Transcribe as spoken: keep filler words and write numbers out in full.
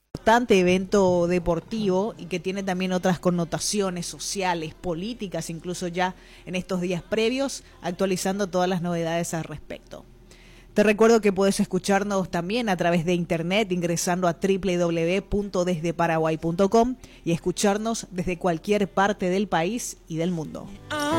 importante evento deportivo y que tiene también otras connotaciones sociales, políticas, incluso ya en estos días previos, actualizando todas las novedades al respecto. Te recuerdo que puedes escucharnos también a través de internet ingresando a doble u doble u doble u punto desde paraguay punto com y escucharnos desde cualquier parte del país y del mundo.